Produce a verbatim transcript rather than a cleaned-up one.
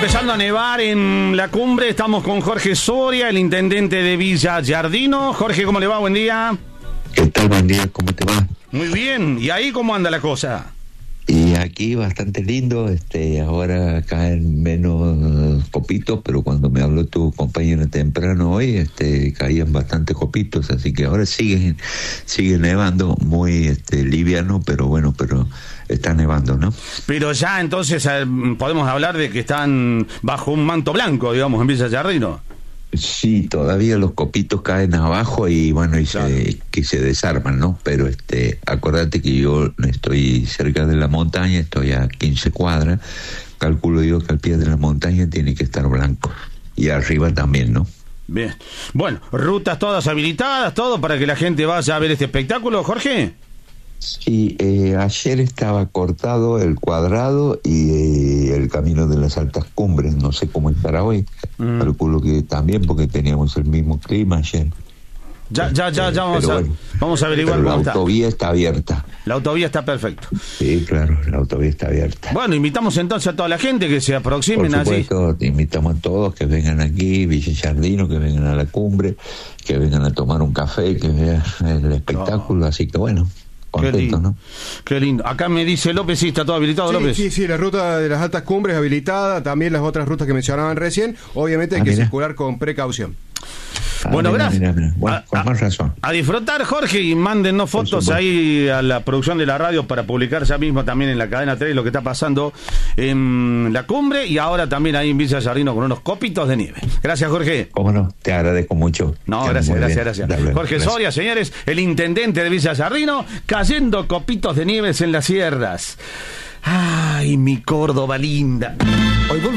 empezando a nevar en la cumbre. Estamos con Jorge Soria, el intendente de Villa Giardino. Jorge, ¿cómo le va? Buen día. ¿Qué tal? Buen día, ¿cómo te va? Muy bien. ¿Y ahí cómo anda la cosa? Y aquí bastante lindo, este, ahora caen menos copitos, pero cuando me habló tu compañero temprano hoy, este, caían bastantes copitos, así que ahora sigue, sigue nevando, muy este, liviano, pero bueno, pero está nevando, ¿no? Pero ya entonces podemos hablar de que están bajo un manto blanco, digamos, en Villa Giardino. Sí, todavía los copitos caen abajo y bueno, y claro. se, que se desarman, ¿no? Pero este, acordate que yo estoy cerca de la montaña, estoy a quince cuadras, calculo yo que al pie de la montaña tiene que estar blanco, y arriba también, ¿no? Bien, bueno, rutas todas habilitadas, todo para que la gente vaya a ver este espectáculo, Jorge. Sí, eh, ayer estaba cortado el cuadrado y eh, el camino de las altas cumbres, no sé cómo estará hoy, mm. calculo que también porque teníamos el mismo clima ayer. Ya, ya, ya, ya vamos, a, bueno, vamos a averiguar pero cómo la autovía está. está abierta. La autovía está perfecto. Sí, claro, la autovía está abierta. Bueno, invitamos entonces a toda la gente que se aproximen. Por supuesto, allí. Te invitamos a todos que vengan aquí, Villa Giardino, que vengan a la cumbre, que vengan a tomar un café, que vean el espectáculo, no. Así que bueno. Contento, Qué lindo, ¿no? Qué lindo. Acá me dice López, sí, está todo habilitado, sí, López. Sí, sí, la ruta de las altas cumbres habilitada, también las otras rutas que mencionaban recién. Obviamente hay ah, que mira. circular con precaución. Ah, bueno, mira, gracias. Mira, mira. Bueno, a, con más razón. A disfrutar, Jorge, y mándennos fotos ahí a la producción de la radio para publicar ya mismo también en la cadena tres lo que está pasando en la cumbre y ahora también ahí en Villa Giardino con unos copitos de nieve. Gracias, Jorge. Cómo no, te agradezco mucho. No, gracias, gracias, gracias. Dale, Jorge gracias. Soria, señores, el intendente de Villa Giardino, cayendo copitos de nieves en las sierras. Ay, mi Córdoba linda.